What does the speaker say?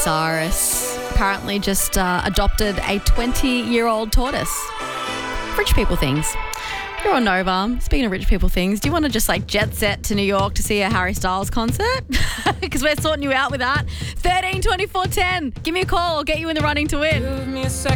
Cyrus apparently just adopted a 20-year-old tortoise. Rich people things. You're on Nova. Speaking of rich people things, do you want to just jet set to New York to see a Harry Styles concert? Because we're sorting you out with that. 13 24 10. Give me a call. I'll get you in the running to win. Give me a second.